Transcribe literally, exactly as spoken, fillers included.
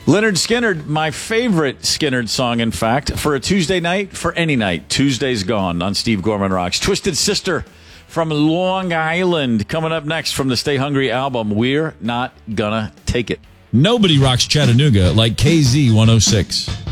Leonard Skinnard, my favorite Skinnard song, in fact, for a Tuesday night, for any night. Tuesday's Gone on Steve Gorman Rocks. Twisted Sister from Long Island coming up next from the Stay Hungry album, We're Not Gonna Take It. Nobody rocks Chattanooga like K Z one oh six.